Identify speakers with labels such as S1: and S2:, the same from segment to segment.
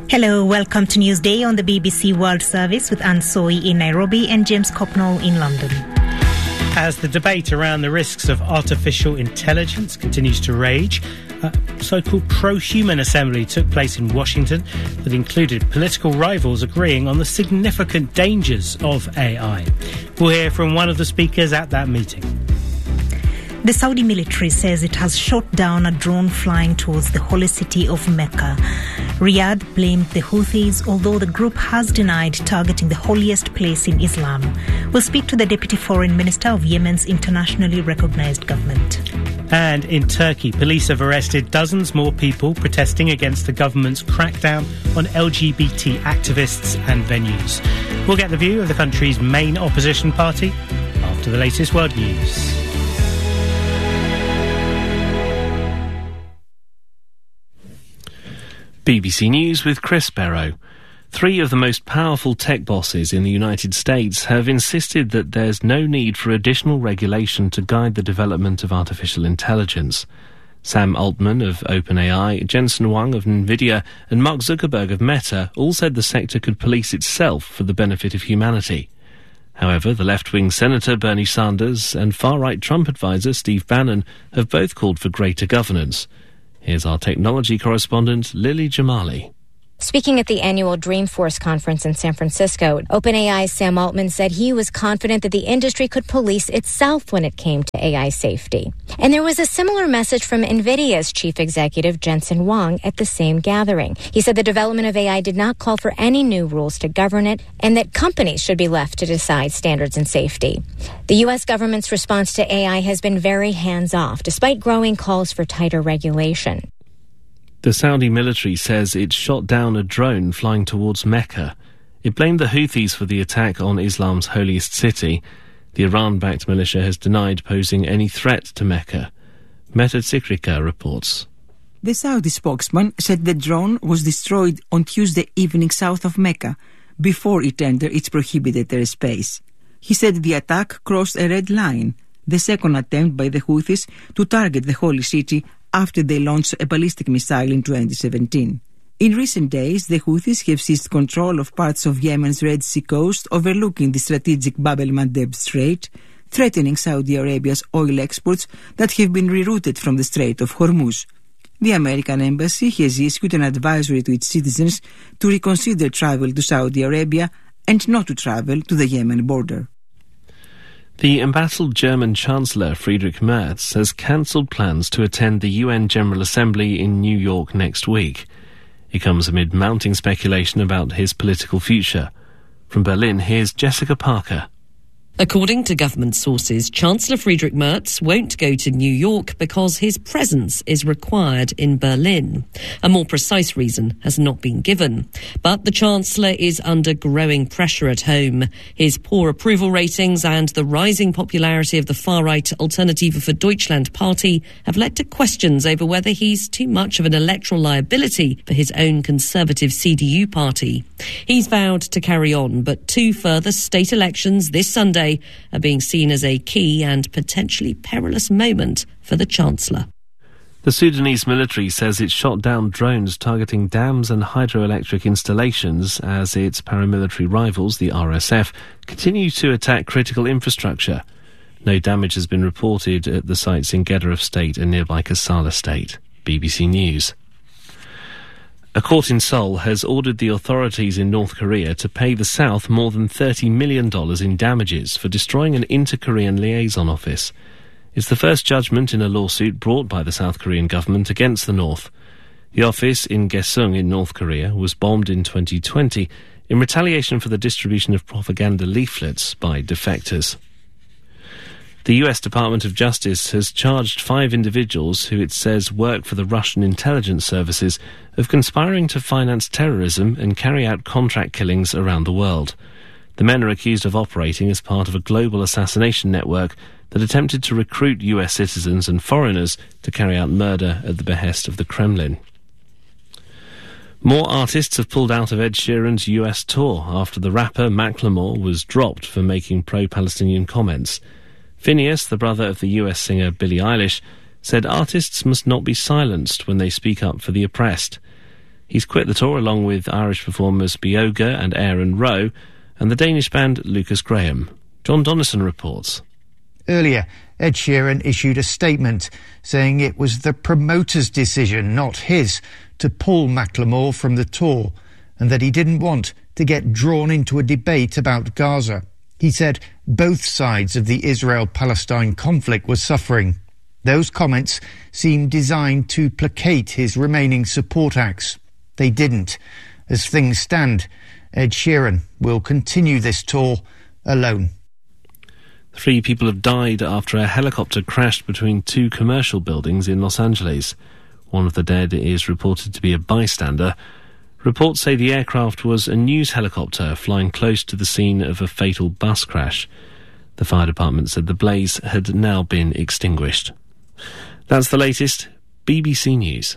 S1: Hello, welcome to Newsday on the BBC World Service with Anne Soy in Nairobi and James Copnall in London.
S2: As the debate around the risks of artificial intelligence continues to rage, a so-called pro-human assembly took place in Washington that included political rivals agreeing on the significant dangers of AI. We'll hear from one of the speakers at that meeting.
S1: The Saudi military says it has shot down a drone flying towards the holy city of Mecca. Riyadh blamed the Houthis, although the group has denied targeting the holiest place in Islam. We'll speak to the Deputy Foreign Minister of Yemen's internationally recognized government.
S2: And in Turkey, police have arrested dozens more people protesting against the government's crackdown on LGBT activists and venues. We'll get the view of the country's main opposition party after the latest world news.
S3: BBC News with Chris Barrow. 3 of the most powerful tech bosses in the United States have insisted that there's no need for additional regulation to guide the development of artificial intelligence. Sam Altman of OpenAI, Jensen Huang of NVIDIA and Mark Zuckerberg of Meta all said the sector could police itself for the benefit of humanity. However, the left-wing Senator Bernie Sanders and far-right Trump advisor Steve Bannon have both called for greater governance. Here's our technology correspondent, Lily Jamali.
S4: Speaking at the annual Dreamforce conference in San Francisco, OpenAI's Sam Altman said he was confident that the industry could police itself when it came to AI safety. And there was a similar message from NVIDIA's chief executive, Jensen Huang, at the same gathering. He said the development of AI did not call for any new rules to govern it, and that companies should be left to decide standards and safety. The U.S. government's response to AI has been very hands-off, despite growing calls for tighter regulation.
S3: The Saudi military says it shot down a drone flying towards Mecca. It blamed the Houthis for the attack on Islam's holiest city. The Iran-backed militia has denied posing any threat to Mecca. Mehmet Sikrika reports.
S5: The Saudi spokesman said the drone was destroyed on Tuesday evening south of Mecca, before it entered its prohibited airspace. He said the attack crossed a red line, the second attempt by the Houthis to target the holy city after they launched a ballistic missile in 2017. In recent days, the Houthis have seized control of parts of Yemen's Red Sea coast overlooking the strategic Bab el-Mandeb Strait, threatening Saudi Arabia's oil exports that have been rerouted from the Strait of Hormuz. The American embassy has issued an advisory to its citizens to reconsider travel to Saudi Arabia and not to travel to the Yemen border.
S3: The embattled German Chancellor Friedrich Merz has cancelled plans to attend the UN General Assembly in New York next week. It comes amid mounting speculation about his political future. From Berlin, here's Jessica Parker.
S6: According to government sources, Chancellor Friedrich Merz won't go to New York because his presence is required in Berlin. A more precise reason has not been given. But the Chancellor is under growing pressure at home. His poor approval ratings and the rising popularity of the far-right Alternative for Deutschland party have led to questions over whether he's too much of an electoral liability for his own conservative CDU party. He's vowed to carry on, but 2 further state elections this Sunday are being seen as a key and potentially perilous moment for the Chancellor.
S3: The Sudanese military says it shot down drones targeting dams and hydroelectric installations as its paramilitary rivals, the RSF, continue to attack critical infrastructure. No damage has been reported at the sites in Gedaref State and nearby Kassala State. BBC News. A court in Seoul has ordered the authorities in North Korea to pay the South more than $30 million in damages for destroying an inter-Korean liaison office. It's the first judgment in a lawsuit brought by the South Korean government against the North. The office in Gaesung in North Korea was bombed in 2020 in retaliation for the distribution of propaganda leaflets by defectors. The US Department of Justice has charged 5 individuals who it says work for the Russian intelligence services of conspiring to finance terrorism and carry out contract killings around the world. The men are accused of operating as part of a global assassination network that attempted to recruit US citizens and foreigners to carry out murder at the behest of the Kremlin. More artists have pulled out of Ed Sheeran's US tour after the rapper Macklemore was dropped for making pro-Palestinian comments. Phineas, the brother of the US singer Billie Eilish, said artists must not be silenced when they speak up for the oppressed. He's quit the tour along with Irish performers Bioga and Aaron Rowe and the Danish band Lucas Graham. John Donnison reports.
S7: Earlier, Ed Sheeran issued a statement saying it was the promoter's decision, not his, to pull Macklemore from the tour, and that he didn't want to get drawn into a debate about Gaza. He said both sides of the Israel-Palestine conflict were suffering. Those comments seemed designed to placate his remaining support acts. They didn't. As things stand, Ed Sheeran will continue this tour alone.
S3: 3 people have died after a helicopter crashed between 2 commercial buildings in Los Angeles. One of the dead is reported to be a bystander. Reports say the aircraft was a news helicopter flying close to the scene of a fatal bus crash. The fire department said the blaze had now been extinguished. That's the latest. BBC News.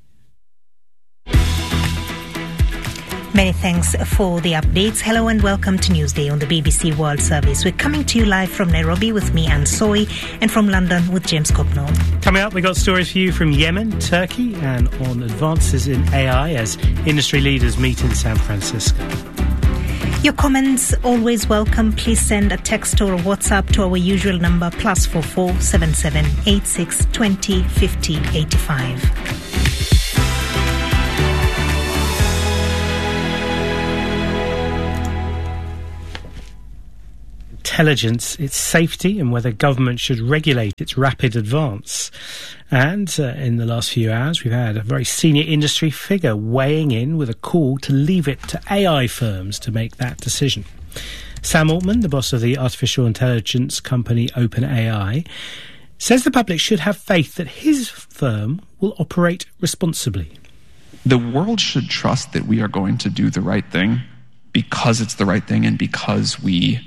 S1: Many thanks for the updates. Hello and welcome to Newsday on the BBC World Service. We're coming to you live from Nairobi with me, Anne Soy, and from London with James Copnall.
S2: Coming up, we got stories for you from Yemen, Turkey, and on advances in AI as industry leaders meet in San Francisco.
S1: Your comments always welcome. Please send a text or a WhatsApp to our usual number +44 77 86 20 50 85.
S2: Intelligence, its safety, and whether government should regulate its rapid advance. And in the last few hours, we've had a very senior industry figure weighing in with a call to leave it to AI firms to make that decision. Sam Altman, the boss of the artificial intelligence company OpenAI, says the public should have faith that his firm will operate responsibly.
S8: The world should trust that we are going to do the right thing because it's the right thing and because we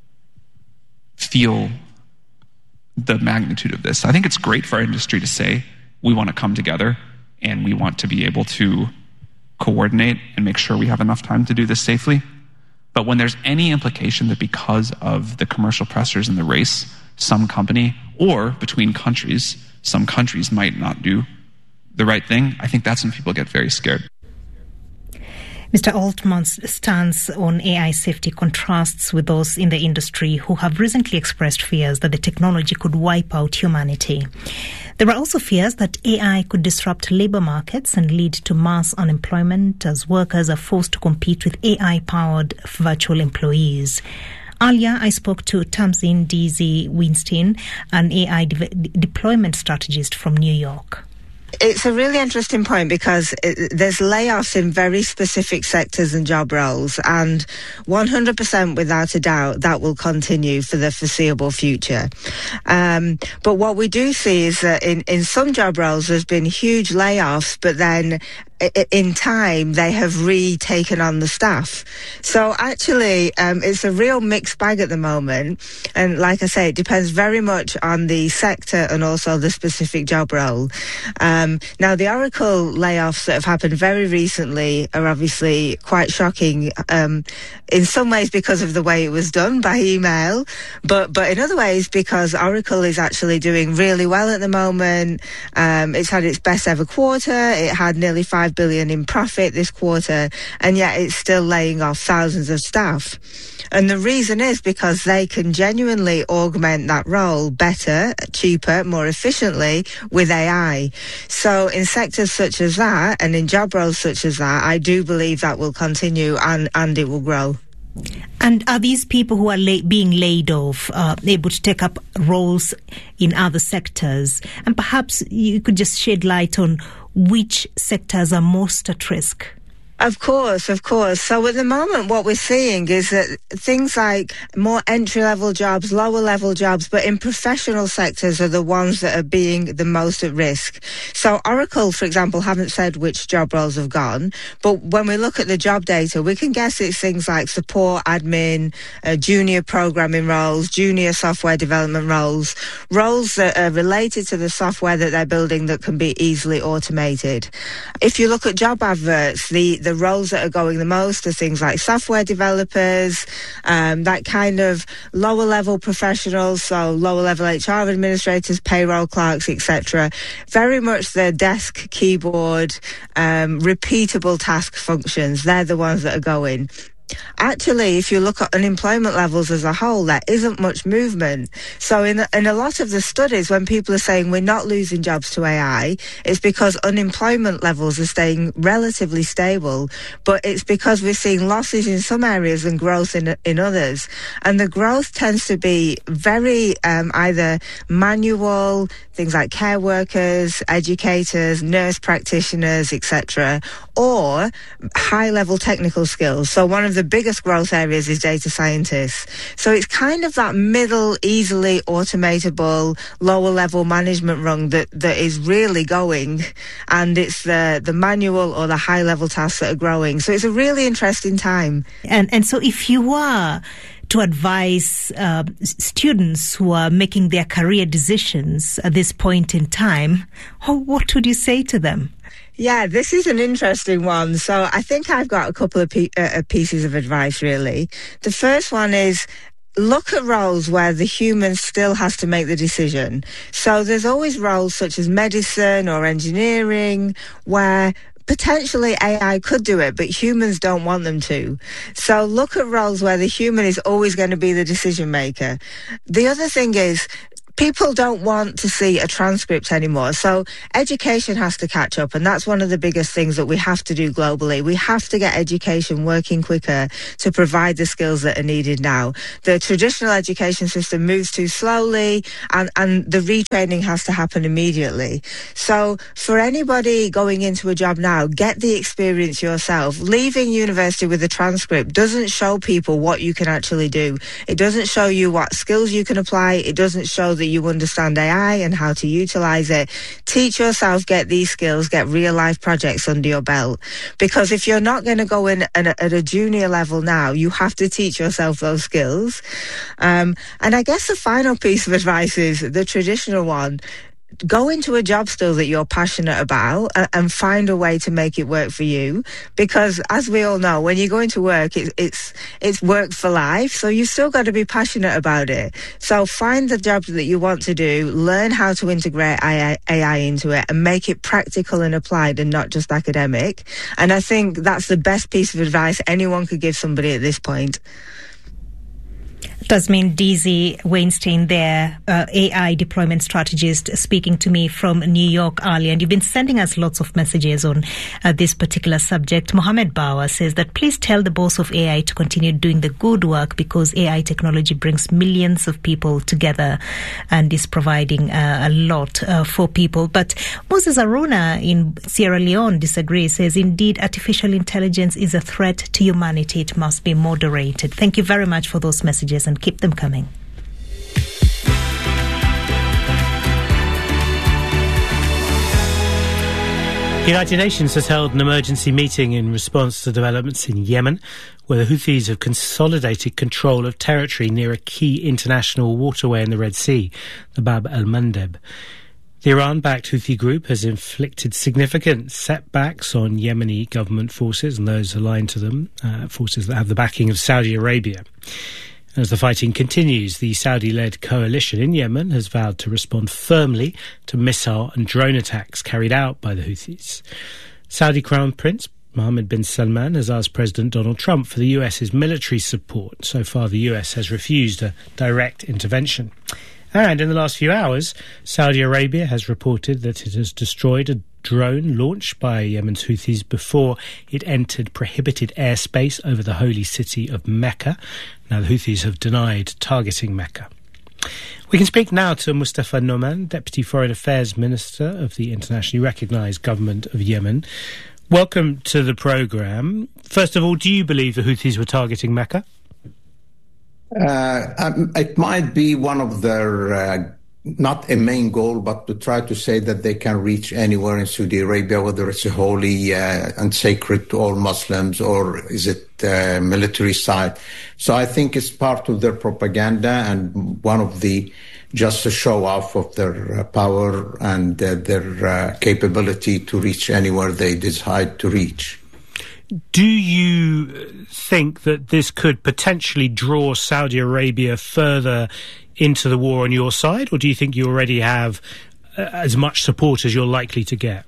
S8: feel the magnitude of this. I think it's great for our industry to say we want to come together and we want to be able to coordinate and make sure we have enough time to do this safely. But when there's any implication that because of the commercial pressures in the race, some company or between countries, some countries might not do the right thing, I think that's when people get very scared.
S1: Mr. Altman's stance on AI safety contrasts with those in the industry who have recently expressed fears that the technology could wipe out humanity. There are also fears that AI could disrupt labour markets and lead to mass unemployment as workers are forced to compete with AI-powered virtual employees. Earlier, I spoke to Tamzin Weinstein, an AI deployment strategist from New York.
S9: It's a really interesting point because there's layoffs in very specific sectors and job roles, and 100% without a doubt that will continue for the foreseeable future. But what we do see is that in some job roles there's been huge layoffs, but then in time they have retaken on the staff. So actually it's a real mixed bag at the moment, and like I say, it depends very much on the sector and also the specific job role. Now the Oracle layoffs that have happened very recently are obviously quite shocking, in some ways because of the way it was done by email, but in other ways because Oracle is actually doing really well at the moment. It's had its best ever quarter. It had nearly $5 billion in profit this quarter, and yet it's still laying off thousands of staff. And the reason is because they can genuinely augment that role better, cheaper, more efficiently with AI. So in sectors such as that and in job roles such as that, I do believe that will continue and it will grow.
S1: And are these people who are being laid off able to take up roles in other sectors? And perhaps you could just shed light on which sectors are most at risk.
S9: Of course. So at the moment, what we're seeing is that things like more entry-level jobs, lower-level jobs, but in professional sectors are the ones that are being the most at risk. So Oracle, for example, haven't said which job roles have gone, but when we look at the job data, we can guess it's things like support, admin, junior programming roles, junior software development roles that are related to the software that they're building that can be easily automated. If you look at job adverts, the the roles that are going the most are things like software developers, that kind of lower level professionals, so lower level HR administrators, payroll clerks, etc. Very much the desk, keyboard, repeatable task functions. They're the ones that are going. Actually, if you look at unemployment levels as a whole, there isn't much movement. So in a lot of the studies, when people are saying we're not losing jobs to AI, it's because unemployment levels are staying relatively stable, but it's because we're seeing losses in some areas and growth in others. And the growth tends to be very either manual, things like care workers, educators, nurse practitioners, etc., or high-level technical skills. So one of the biggest growth areas is data scientists. So it's kind of that middle, easily automatable, lower-level management rung that is really going, and it's the manual or the high-level tasks that are growing. So it's a really interesting time.
S1: And so if you were to advise students who are making their career decisions at this point in time, what would you say to them?
S9: Yeah, this is an interesting one. So I think I've got a couple of pieces of advice, really. The first one is look at roles where the human still has to make the decision. So there's always roles such as medicine or engineering where potentially AI could do it, but humans don't want them to. So look at roles where the human is always going to be the decision maker. The other thing is, people don't want to see a transcript anymore. So education has to catch up, and that's one of the biggest things that we have to do globally. We have to get education working quicker to provide the skills that are needed now. The traditional education system moves too slowly, and the retraining has to happen immediately. So for anybody going into a job now, get the experience yourself. Leaving university with a transcript doesn't show people what you can actually do. It doesn't show you what skills you can apply. It doesn't show that you understand AI and how to utilize it. Teach yourself, get these skills, get real life projects under your belt. Because if you're not going to go in at a junior level now, you have to teach yourself those skills. And I guess the final piece of advice is the traditional one. Go into a job still that you're passionate about and find a way to make it work for you. Because as we all know, when you go into work, it's work for life. So you've still got to be passionate about it. So find the job that you want to do, learn how to integrate AI into it and make it practical and applied and not just academic. And I think that's the best piece of advice anyone could give somebody at this point.
S1: Tasmin Deasy Weinstein there, AI deployment strategist, speaking to me from New York earlier. And you've been sending us lots of messages on this particular subject. Mohammed Bawa says that please tell the boss of AI to continue doing the good work because AI technology brings millions of people together and is providing a lot for people. But Moses Aruna in Sierra Leone disagrees, says indeed artificial intelligence is a threat to humanity. It must be moderated. Thank you very much for those messages and keep them coming.
S2: The United Nations has held an emergency meeting in response to developments in Yemen, where the Houthis have consolidated control of territory near a key international waterway in the Red Sea, the Bab el-Mandeb. The Iran-backed Houthi group has inflicted significant setbacks on Yemeni government forces and those aligned to them, forces that have the backing of Saudi Arabia. As the fighting continues, the Saudi-led coalition in Yemen has vowed to respond firmly to missile and drone attacks carried out by the Houthis. Saudi Crown Prince Mohammed bin Salman has asked President Donald Trump for the US's military support. So far, the US has refused a direct intervention. And in the last few hours, Saudi Arabia has reported that it has destroyed a drone launched by Yemen's Houthis before it entered prohibited airspace over the holy city of Mecca. Now, the Houthis have denied targeting Mecca. We can speak now to Mustafa Noman, Deputy Foreign Affairs Minister of the internationally recognised government of Yemen. Welcome to the programme. First of all, do you believe the Houthis were targeting Mecca?
S10: It might be one of their, not a main goal, but to try to say that they can reach anywhere in Saudi Arabia, whether it's a holy and sacred to all Muslims or is it military side. So I think it's part of their propaganda and one of the, just a show off of their power and their capability to reach anywhere they decide to reach.
S2: Do you think that this could potentially draw Saudi Arabia further into the war on your side, or do you think you already have as much support as you're likely to get?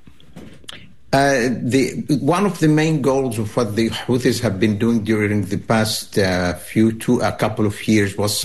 S10: One of the main goals of what the Houthis have been doing during the past a couple of years was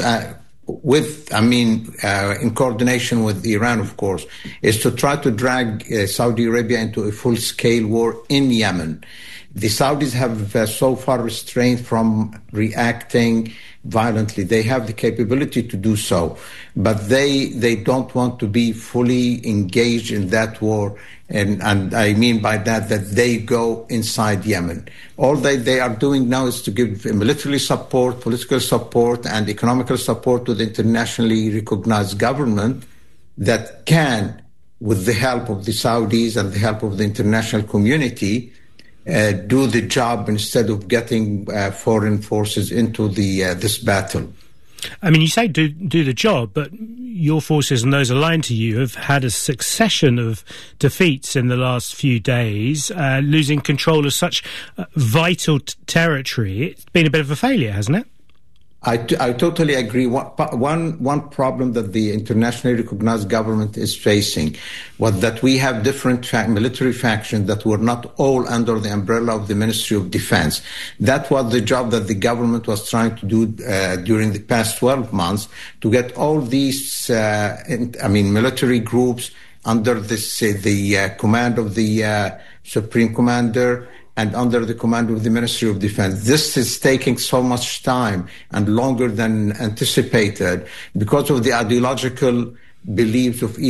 S10: in coordination with Iran, of course, is to try to drag Saudi Arabia into a full-scale war in Yemen. The Saudis have so far restrained from reacting violently. They have the capability to do so, but they don't want to be fully engaged in that war. And I mean by that they go inside Yemen. All they are doing now is to give military support, political support, and economical support to the internationally recognized government that can, with the help of the Saudis and the help of the international community, do the job instead of getting foreign forces into this battle.
S2: I mean, you say do the job, but your forces and those aligned to you have had a succession of defeats in the last few days, losing control of such vital territory. It's been a bit of a failure, hasn't it?
S10: I totally agree. One problem that the internationally recognized government is facing was that we have different military factions that were not all under the umbrella of the Ministry of Defense. That was the job that the government was trying to do during the past 12 months, to get all these military groups under the command of the Supreme Commander and under the command of the Ministry of Defense. This is taking so much time and longer than anticipated because of the ideological beliefs of